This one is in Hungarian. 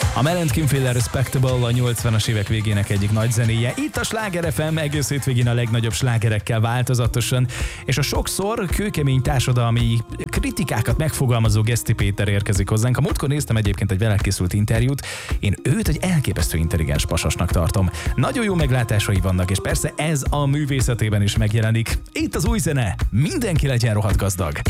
A Melent Kimféle Respectable a 80-as évek végének egyik nagy zenéje. Itt a Sláger FM egész hétvégén a legnagyobb slágerekkel változatosan, és a sokszor kőkemény társadalmi kritikákat megfogalmazó Geszti Péter érkezik hozzánk. A múltkor néztem egyébként egy vele készült interjút, én őt egy elképesztő intelligens pasasnak tartom. Nagyon jó meglátásai vannak, és persze ez a művészetében is megjelenik. Itt az új zene, mindenki legyen rohadt gazdag.